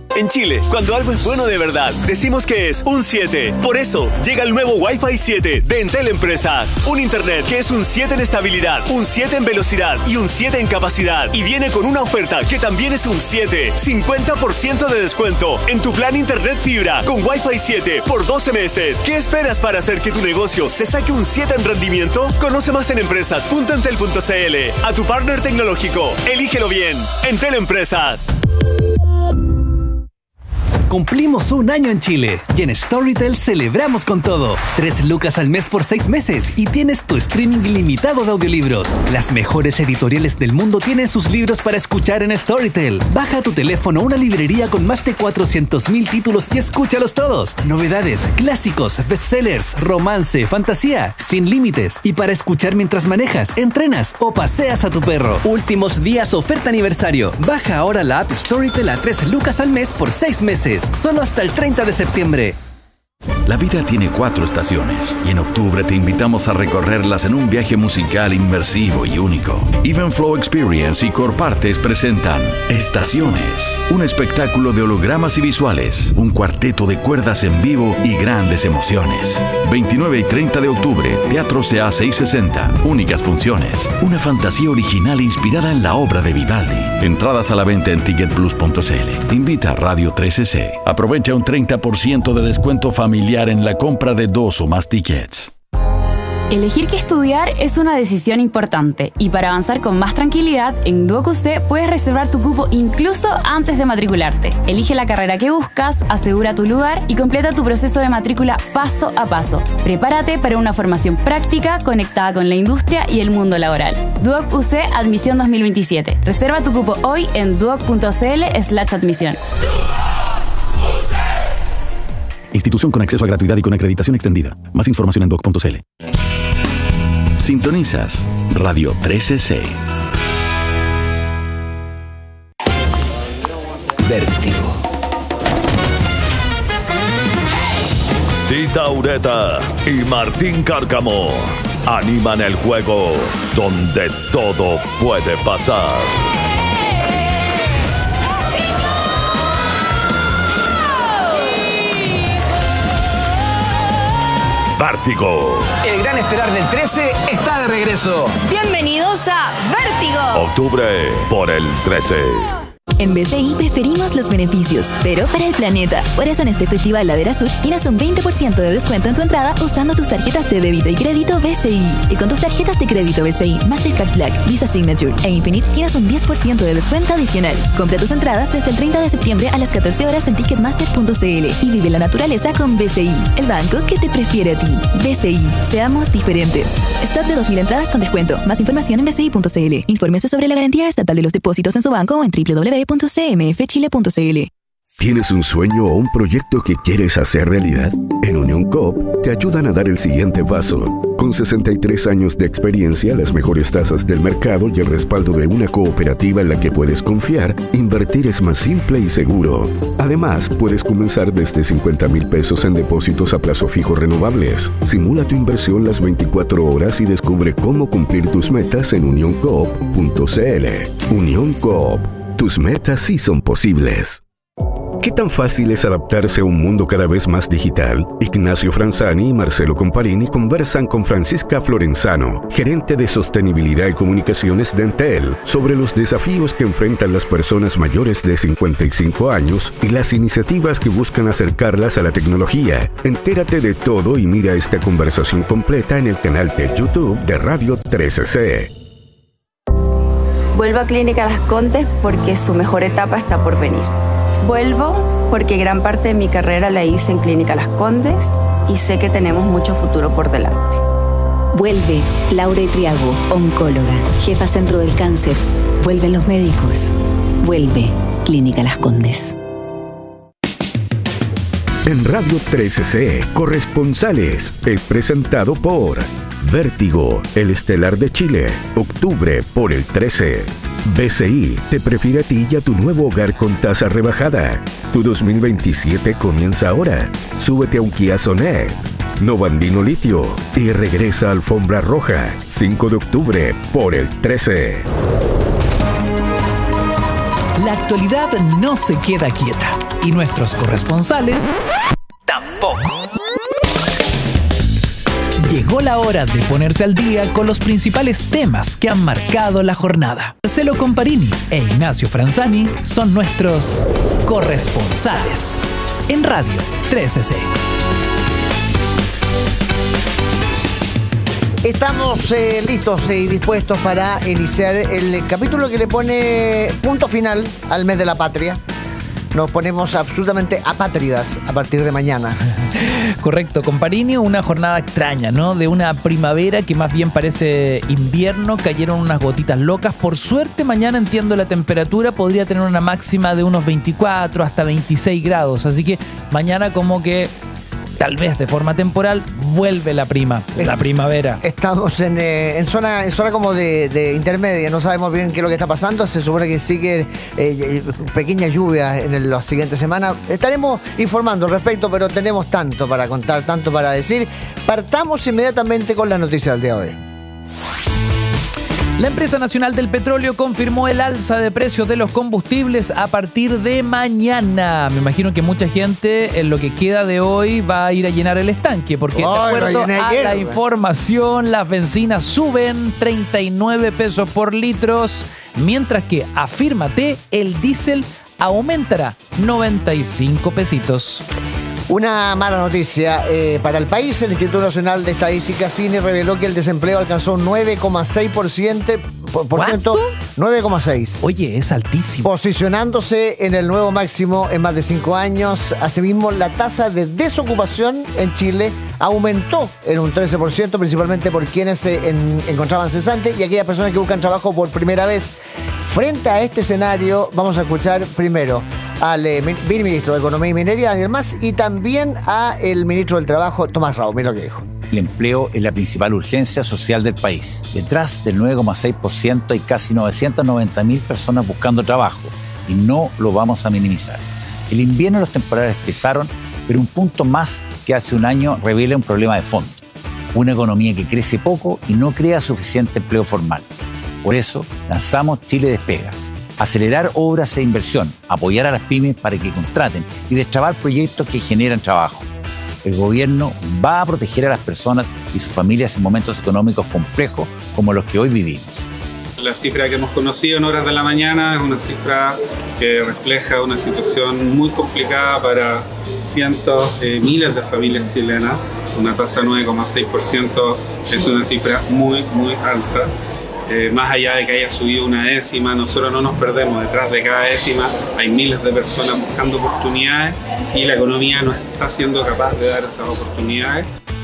En Chile, cuando algo es bueno de verdad, decimos que es un 7. Por eso, llega el nuevo Wi-Fi 7 de Entel Empresas. Un internet que es un 7 en estabilidad, un 7 en velocidad y un 7 en capacidad. Y viene con una oferta que también es un 7. 50% de descuento en tu plan internet fibra con Wi-Fi 7 por 12 meses. ¿Qué esperas para hacer que tu negocio se saque un 7 en rendimiento? Conoce más en empresas.entel.cl. A tu partner tecnológico. Elígelo bien. Entel Empresas. Cumplimos un año en Chile y en Storytel celebramos con todo. 3 lucas al mes por 6 meses y tienes tu streaming ilimitado de audiolibros. Las mejores editoriales del mundo tienen sus libros para escuchar en Storytel. Baja a tu teléfono una librería con más de 400.000 títulos y escúchalos todos. Novedades, clásicos, bestsellers, romance, fantasía, sin límites. Y para escuchar mientras manejas, entrenas o paseas a tu perro. Últimos días oferta aniversario. Baja ahora la app Storytel a 3 lucas al mes por 6 meses. Solo hasta el 30 de septiembre. La vida tiene 4 estaciones y en octubre te invitamos a recorrerlas en un viaje musical inmersivo y único. Evenflow Experience y Corpartes presentan Estaciones, un espectáculo de hologramas y visuales, un cuarteto de cuerdas en vivo y grandes emociones. 29 y 30 de octubre, Teatro CA 660, únicas funciones, una fantasía original inspirada en la obra de Vivaldi. Entradas a la venta en ticketplus.cl. Invita a Radio 13C. Aprovecha un 30% de descuento familiar en la compra de 2 o más tickets. Elegir qué estudiar es una decisión importante y para avanzar con más tranquilidad, en Duoc UC puedes reservar tu cupo incluso antes de matricularte. Elige la carrera que buscas, asegura tu lugar y completa tu proceso de matrícula paso a paso. Prepárate para una formación práctica conectada con la industria y el mundo laboral. Duoc UC Admisión 2027. Reserva tu cupo hoy en duoc.cl/admisión. Institución con acceso a gratuidad y con acreditación extendida. Más información en duoc.cl. Sintonizas Radio 13C. Vértigo. Tita Ureta y Martín Cárcamo animan el juego donde todo puede pasar. Vértigo. El gran esperar del 13 está de regreso. Bienvenidos a Vértigo. Octubre por el 13. En BCI preferimos los beneficios, pero para el planeta. Por eso en este festival Ladera Sur tienes un 20% de descuento en tu entrada usando tus tarjetas de débito y crédito BCI. Y con tus tarjetas de crédito BCI, Mastercard Black, Visa Signature e Infinite tienes un 10% de descuento adicional. Compra tus entradas desde el 30 de septiembre a las 14 horas en ticketmaster.cl y vive la naturaleza con BCI, el banco que te prefiere a ti. BCI, seamos diferentes. Stock de 2.000 entradas con descuento. Más información en bci.cl. Infórmese sobre la garantía estatal de los depósitos en su banco o en www.cmfchile.cl. ¿Tienes un sueño o un proyecto que quieres hacer realidad? En Unión Coop te ayudan a dar el siguiente paso. Con 63 años de experiencia, las mejores tasas del mercado y el respaldo de una cooperativa en la que puedes confiar, invertir es más simple y seguro. Además, puedes comenzar desde 50,000 pesos en depósitos a plazo fijo renovables. Simula tu inversión las 24 horas y descubre cómo cumplir tus metas en unioncoop.cl. Unión Coop. Tus metas sí son posibles. ¿Qué tan fácil es adaptarse a un mundo cada vez más digital? Ignacio Franzani y Marcelo Comparini conversan con Francisca Florenzano, gerente de Sostenibilidad y Comunicaciones de Entel, sobre los desafíos que enfrentan las personas mayores de 55 años y las iniciativas que buscan acercarlas a la tecnología. Entérate de todo y mira esta conversación completa en el canal de YouTube de Radio 13C. Vuelvo a Clínica Las Condes porque su mejor etapa está por venir. Vuelvo porque gran parte de mi carrera la hice en Clínica Las Condes y sé que tenemos mucho futuro por delante. Vuelve Laura Triago, oncóloga, jefa Centro del Cáncer. Vuelven los médicos. Vuelve Clínica Las Condes. En Radio 13C, Corresponsales es presentado por Vértigo, el estelar de Chile, octubre por el 13. BCI te prefiere a ti y a tu nuevo hogar con tasa rebajada. Tu 2027 comienza ahora. Súbete a un Kia Sonet. Novandino Litio y regresa a Alfombra Roja, 5 de octubre por el 13. La actualidad no se queda quieta. Y nuestros corresponsales tampoco. Llegó la hora de ponerse al día con los principales temas que han marcado la jornada. Marcelo Comparini e Ignacio Franzani son nuestros corresponsales en Radio 13C. Estamos listos y dispuestos para iniciar el capítulo que le pone punto final al mes de la patria. Nos ponemos absolutamente apátridas a partir de mañana. Correcto, Comparini, una jornada extraña, ¿no? De una primavera que más bien parece invierno, cayeron unas gotitas locas. Por suerte, mañana, entiendo, la temperatura podría tener una máxima de unos 24 hasta 26 grados. Así que mañana como que, tal vez de forma temporal, vuelve la primavera. Estamos en zona como de intermedia, no sabemos bien qué es lo que está pasando. Se supone que sigue pequeñas lluvias en las siguientes semanas. Estaremos informando al respecto, pero tenemos tanto para contar, tanto para decir. Partamos inmediatamente con las noticias del día de hoy. La Empresa Nacional del Petróleo confirmó el alza de precios de los combustibles a partir de mañana. Me imagino que mucha gente en lo que queda de hoy va a ir a llenar el estanque, porque de acuerdo a la información, las bencinas suben 39 pesos por litro, mientras que, afírmate, el diésel aumentará 95 pesitos. Una mala noticia para el país. El Instituto Nacional de Estadística, CINE, reveló que el desempleo alcanzó un 9,6%. 9,6. Oye, es altísimo. Posicionándose en el nuevo máximo en más de 5 años. Asimismo, la tasa de desocupación en Chile aumentó en un 13%, principalmente por quienes se encontraban cesantes y aquellas personas que buscan trabajo por primera vez. Frente a este escenario, vamos a escuchar primero al viceministro de Economía y Minería, Daniel Mas, y también al ministro del Trabajo, Tomás Raúl. Mira lo que dijo. El empleo es la principal urgencia social del país. Detrás del 9,6% hay casi 990.000 personas buscando trabajo y no lo vamos a minimizar. El invierno y los temporales pesaron, pero un punto más que hace un año revela un problema de fondo. Una economía que crece poco y no crea suficiente empleo formal. Por eso lanzamos Chile Despega. Acelerar obras e inversión, apoyar a las pymes para que contraten y destrabar proyectos que generan trabajo. El gobierno va a proteger a las personas y sus familias en momentos económicos complejos como los que hoy vivimos. La cifra que hemos conocido en horas de la mañana es una cifra que refleja una situación muy complicada para cientos, miles de familias chilenas. Una tasa de 9,6% es una cifra muy, muy alta. Más allá de que haya subido una décima, nosotros no nos perdemos. Detrás de cada décima hay miles de personas buscando oportunidades y la economía no está siendo capaz de dar esas oportunidades.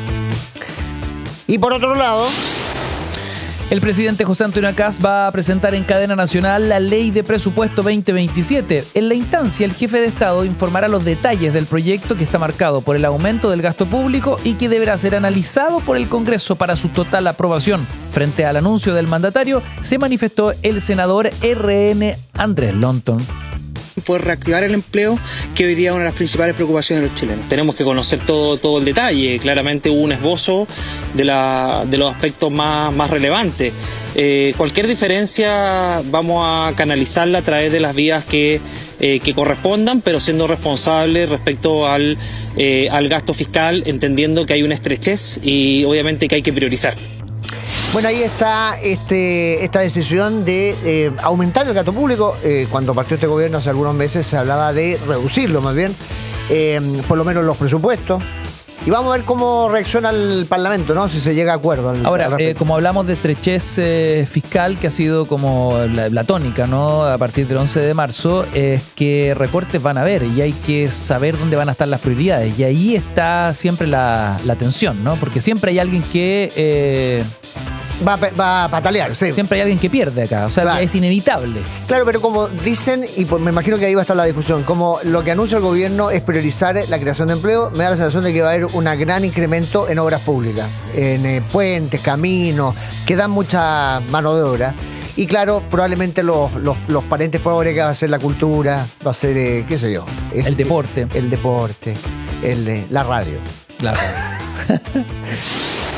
Y por otro lado, el presidente José Antonio Kast va a presentar en cadena nacional la Ley de Presupuesto 2027. En la instancia, el jefe de Estado informará los detalles del proyecto que está marcado por el aumento del gasto público y que deberá ser analizado por el Congreso para su total aprobación. Frente al anuncio del mandatario, se manifestó el senador RN Andrés Lonton. Poder reactivar el empleo, que hoy día es una de las principales preocupaciones de los chilenos. Tenemos que conocer todo el detalle. Claramente hubo un esbozo de los aspectos más relevantes. Cualquier diferencia vamos a canalizarla a través de las vías que correspondan, pero siendo responsables respecto al gasto fiscal, entendiendo que hay una estrechez y obviamente que hay que priorizar. Bueno, ahí está esta decisión de aumentar el gasto público. Cuando partió este gobierno hace algunos meses se hablaba de reducirlo más bien, por lo menos los presupuestos. Y vamos a ver cómo reacciona el Parlamento, ¿no? Si se llega a acuerdo. Ahora, como hablamos de estrechez fiscal, que ha sido como la tónica, ¿no? A partir del 11 de marzo, es que recortes van a haber y hay que saber dónde van a estar las prioridades. Y ahí está siempre la tensión, ¿no? Porque siempre hay alguien que va a patalear, sí. Siempre hay alguien que pierde acá, o sea, claro, es inevitable. Claro, pero como dicen, y pues me imagino que ahí va a estar la discusión, como lo que anuncia el gobierno es priorizar la creación de empleo, me da la sensación de que va a haber un gran incremento en obras públicas, en puentes, caminos, que dan mucha mano de obra. Y claro, probablemente los parientes pobres que va a ser la cultura, va a ser, qué sé yo. El deporte. La radio. La radio.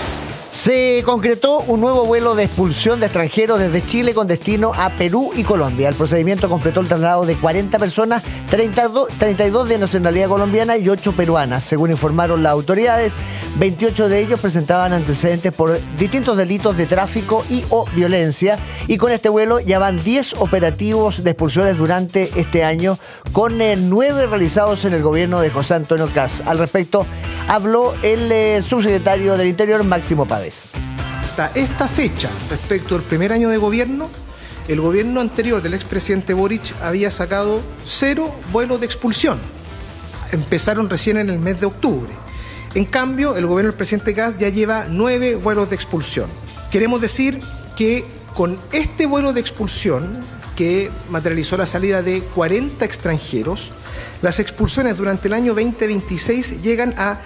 Se concretó un nuevo vuelo de expulsión de extranjeros desde Chile con destino a Perú y Colombia. El procedimiento completó el traslado de 40 personas, 32 de nacionalidad colombiana y 8 peruanas. Según informaron las autoridades, 28 de ellos presentaban antecedentes por distintos delitos de tráfico y o violencia. Y con este vuelo ya van 10 operativos de expulsiones durante este año, con 9 realizados en el gobierno de José Antonio Kast. Al respecto, habló el subsecretario del Interior, Máximo Pávez. Hasta esta fecha, respecto al primer año de gobierno, el gobierno anterior del expresidente Boric había sacado 0 vuelos de expulsión. Empezaron recién en el mes de octubre. En cambio, el gobierno del presidente Kast ya lleva 9 vuelos de expulsión. Queremos decir que con este vuelo de expulsión, que materializó la salida de 40 extranjeros, las expulsiones durante el año 2026 llegan a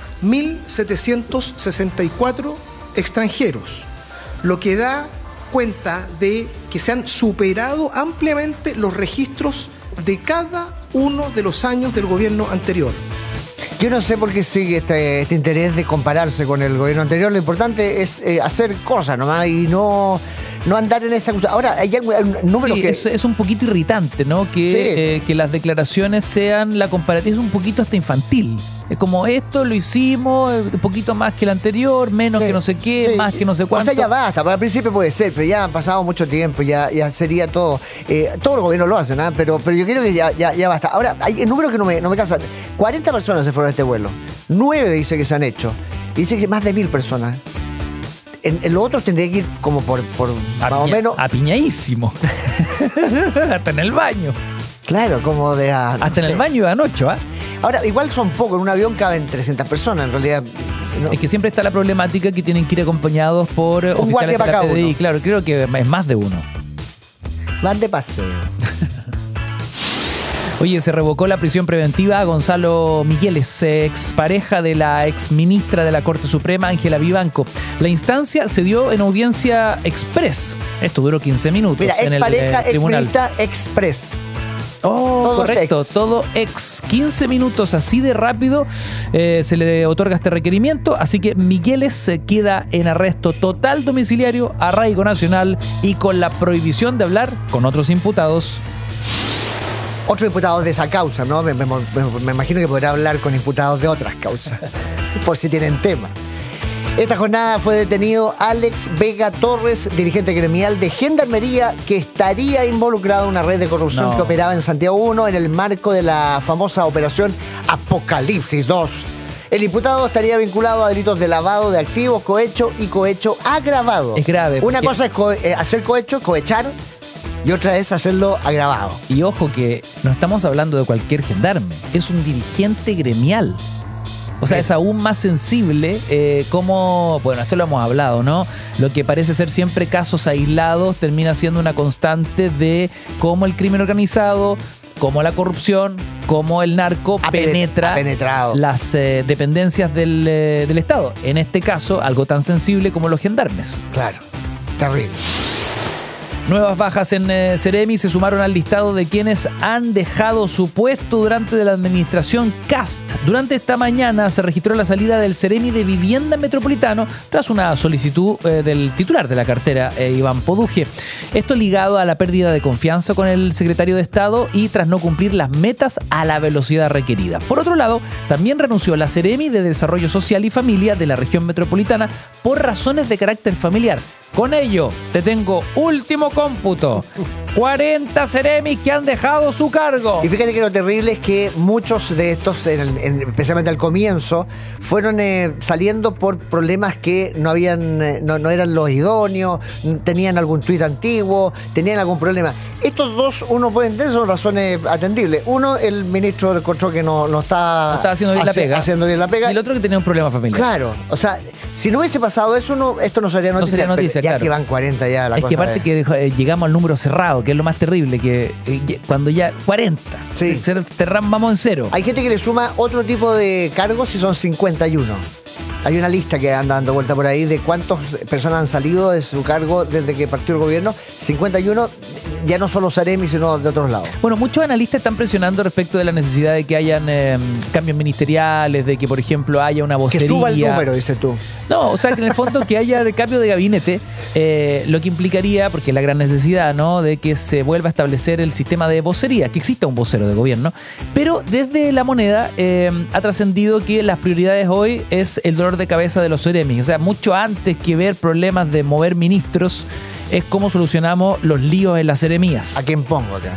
1.764 extranjeros, lo que da cuenta de que se han superado ampliamente los registros de cada uno de los años del gobierno anterior. Yo no sé por qué sigue este interés de compararse con el gobierno anterior. Lo importante es hacer cosas nomás y no andar en esa... Ahora, hay un número que... Es un poquito irritante, ¿no? Que las declaraciones sean la comparativa, es un poquito hasta infantil. Es como esto lo hicimos un poquito más que el anterior, menos que no sé qué, más que no sé cuánto. O sea, ya basta, al principio puede ser, pero ya han pasado mucho tiempo, ya sería todo. Todos los gobiernos lo hacen, ¿eh? pero yo creo que ya basta. Ahora, hay el número que no me cansa. 40 personas se fueron a este vuelo. 9 dice que se han hecho. Y dice que más de 1.000 personas. En los otros tendría que ir como por más o menos... Apiñadísimo. Hasta en el baño. Claro, como de... Hasta en el baño iban 8, ¿ah? Ahora, igual son pocos, en un avión caben 300 personas, en realidad. ¿no? Es que siempre está la problemática que tienen que ir acompañados por un oficiales de la PDI. Uno. Claro, creo que es más de uno. Van de paseo. Oye, se revocó la prisión preventiva a Gonzalo Migueles, expareja de la exministra de la Corte Suprema, Ángela Vivanco. La instancia se dio en audiencia express. Esto duró 15 minutos. Mira, en expareja, el tribunal. exministra, express. Oh, todo correcto, todo 15 minutos así de rápido se le otorga este requerimiento, así que Migueles se queda en arresto total domiciliario, arraigo nacional y con la prohibición de hablar con otros imputados. Otros imputados de esa causa, ¿no? Me imagino que podrá hablar con imputados de otras causas, por si tienen tema. Esta jornada fue detenido Alex Vega Torres, dirigente gremial de Gendarmería, que estaría involucrado en una red de corrupción que operaba en Santiago 1 en el marco de la famosa operación Apocalipsis 2. El imputado estaría vinculado a delitos de lavado de activos, cohecho y cohecho agravado. Es grave. Una cosa es hacer cohecho, cohechar, y otra es hacerlo agravado. Y ojo que no estamos hablando de cualquier gendarme, es un dirigente gremial. O sea, es aún más sensible como, bueno, esto lo hemos hablado, ¿no? Lo que parece ser siempre casos aislados termina siendo una constante de cómo el crimen organizado, cómo la corrupción, cómo el narco penetra las dependencias del Estado. En este caso, algo tan sensible como los gendarmes. Claro, terrible. Nuevas bajas en Ceremi se sumaron al listado de quienes han dejado su puesto durante la administración Kast. Durante esta mañana se registró la salida del Ceremi de Vivienda Metropolitano tras una solicitud del titular de la cartera, Iván Poduje. Esto ligado a la pérdida de confianza con el secretario de Estado y tras no cumplir las metas a la velocidad requerida. Por otro lado, también renunció la Ceremi de Desarrollo Social y Familia de la región metropolitana por razones de carácter familiar. Con ello, te tengo último cómputo. 40 Ceremis que han dejado su cargo. Y fíjate que lo terrible es que muchos de estos, especialmente al comienzo, fueron saliendo por problemas que no eran los idóneos, tenían algún tuit antiguo, tenían algún problema. Estos dos, uno puede entender, son razones atendibles. Uno, el ministro del Control que no está haciendo bien la pega. Y el otro que tenía un problema familiar. Claro, o sea, si no hubiese pasado eso, esto no sería noticia. Ya claro. Que van 40 ya la cosa. Es que aparte que llegamos al número cerrado, que es lo más terrible, que cuando ya 40, vamos en cero. Hay gente que le suma otro tipo de cargos y son 51. Hay una lista que anda dando vuelta por ahí de cuántas personas han salido de su cargo desde que partió el gobierno. 51, ya no solo Saremi, sino de otros lados. Bueno, muchos analistas están presionando respecto de la necesidad de que hayan cambios ministeriales, de que, por ejemplo, haya una vocería. Que suba el número, dices tú. No, o sea, que en el fondo que haya de cambio de gabinete, lo que implicaría, porque es la gran necesidad, ¿no?, de que se vuelva a establecer el sistema de vocería, que exista un vocero de gobierno. Pero desde La Moneda ha trascendido que las prioridades hoy es el dolor de cabeza de los Ceremi. O sea, mucho antes que ver problemas de mover ministros, es cómo solucionamos los líos en las seremías. ¿A quién pongo acá?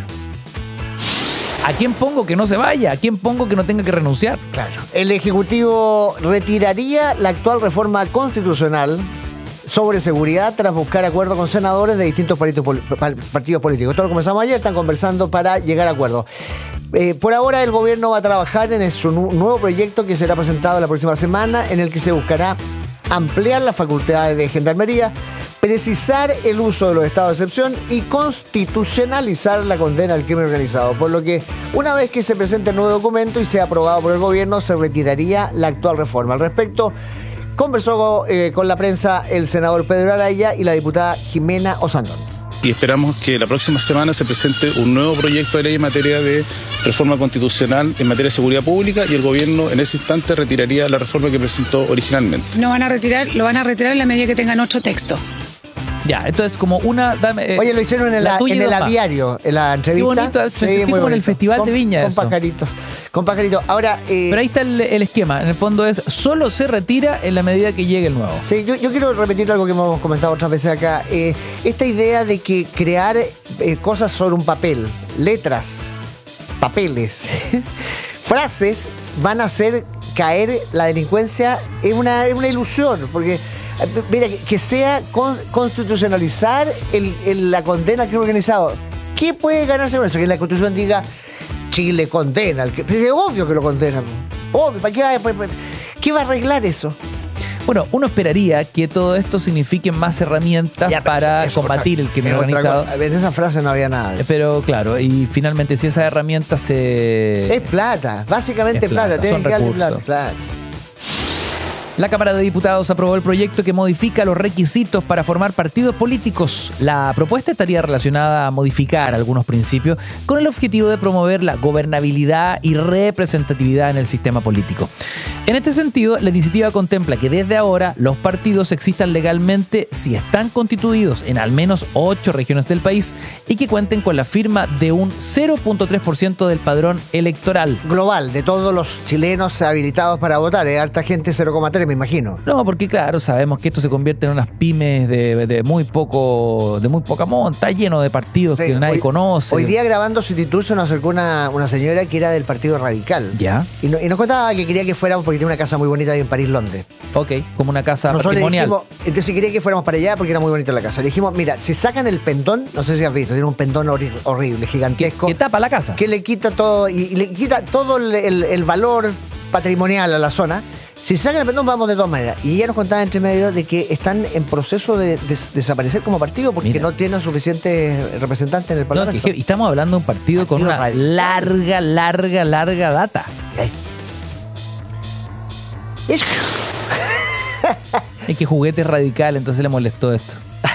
¿A quién pongo que no se vaya? ¿A quién pongo que no tenga que renunciar? Claro. El Ejecutivo retiraría la actual reforma constitucional sobre seguridad tras buscar acuerdo con senadores de distintos partidos políticos. Todo lo comenzamos ayer, están conversando para llegar a acuerdos. Por ahora el gobierno va a trabajar en su nuevo proyecto que será presentado la próxima semana, en el que se buscará ampliar las facultades de gendarmería, precisar el uso de los estados de excepción y constitucionalizar la condena al crimen organizado. Por lo que, una vez que se presente el nuevo documento y sea aprobado por el gobierno, se retiraría la actual reforma. Al respecto, conversó con la prensa el senador Pedro Araya y la diputada Jimena Osandón. Y esperamos que la próxima semana se presente un nuevo proyecto de ley en materia de reforma constitucional en materia de seguridad pública, y el gobierno en ese instante retiraría la reforma que presentó originalmente. No van a retirar, lo van a retirar en la medida que tengan otro texto. Ya, entonces como una... Oye, lo hicieron en el aviario, en la entrevista. Qué bonito, se sentí como en el Festival de Viña. Con pajaritos. Con pajaritos. Ahora... Pero ahí está el esquema. En el fondo es, solo se retira en la medida que llegue el nuevo. Sí, yo quiero repetir algo que hemos comentado otras veces acá. Esta idea de que crear cosas sobre un papel, letras, papeles, frases, van a hacer caer la delincuencia es una ilusión, porque... Mira, que sea constitucionalizar la condena al crimen organizado. ¿Qué puede ganarse con eso? Que la Constitución diga Chile condena. Es obvio que lo condena. Obvio, ¿qué va a arreglar eso? Bueno, uno esperaría que todo esto signifique más herramientas para combatir el crimen organizado. En esa frase no había nada. Pero claro, y finalmente si esas herramientas se... Es plata, básicamente es plata. Son recursos. Plata. La Cámara de Diputados aprobó el proyecto que modifica los requisitos para formar partidos políticos. La propuesta estaría relacionada a modificar algunos principios con el objetivo de promover la gobernabilidad y representatividad en el sistema político. En este sentido, la iniciativa contempla que desde ahora los partidos existan legalmente si están constituidos en al menos 8 regiones del país y que cuenten con la firma de un 0.3% del padrón electoral. Global, de todos los chilenos habilitados para votar. Harta gente 0,3, me imagino. No, porque claro, sabemos que esto se convierte en unas pymes de muy poca monta, lleno de partidos que nadie conoce. Hoy día grabando City Tour se nos acercó una señora que era del Partido Radical. Ya. Y nos contaba que quería que fuéramos, porque tiene una casa muy bonita ahí en París, Londres. Ok, como una casa nosotros patrimonial. Entonces quería que fuéramos para allá porque era muy bonita la casa. Le dijimos, mira, si sacan el pendón, no sé si has visto, tiene un pendón horrible, gigantesco. Que tapa la casa. Que le quita todo, y le quita todo el valor patrimonial a la zona. Si sacan el pendón, vamos de todas maneras. Y ella nos contaba entre medio de que están en proceso de desaparecer como partido porque no tienen suficientes representantes en el Parlamento. Y estamos hablando de un partido con una larga data. Es que Juguete es radical, entonces le molestó esto.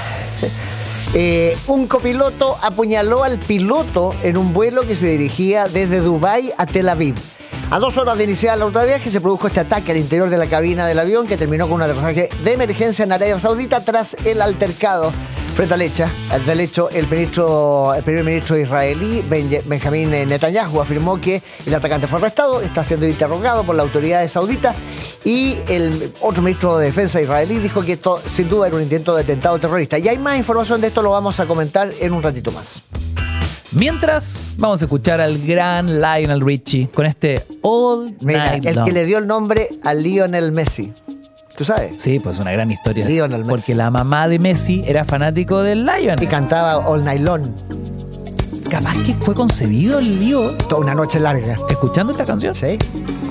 Un copiloto apuñaló al piloto en un vuelo que se dirigía desde Dubái a Tel Aviv. A 2 horas de iniciar la ruta de viaje se produjo este ataque al interior de la cabina del avión que terminó con un aterrizaje de emergencia en Arabia Saudita tras el altercado. Frente al hecho, el primer ministro israelí, Benjamín Netanyahu, afirmó que el atacante fue arrestado, está siendo interrogado por las autoridades sauditas, y el otro ministro de Defensa israelí dijo que esto sin duda era un intento de atentado terrorista. Y hay más información de esto, lo vamos a comentar en un ratito más. Mientras, vamos a escuchar al gran Lionel Richie con este All Night Long. El que le dio el nombre a Lionel Messi. ¿Tú sabes? Sí, pues una gran historia. Lionel Messi. Porque la mamá de Messi era fanático del Lionel. Y cantaba All Night Long. Capaz que fue concebido el lío. Toda una noche larga. ¿Escuchando esta canción? Sí.